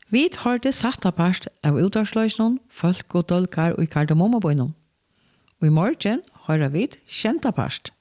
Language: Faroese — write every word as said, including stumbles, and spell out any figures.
Vi har det satt apart av utdragsløsene, folk og dolkar og i kardemommabøynen. Og i morgen har vi kjent apart.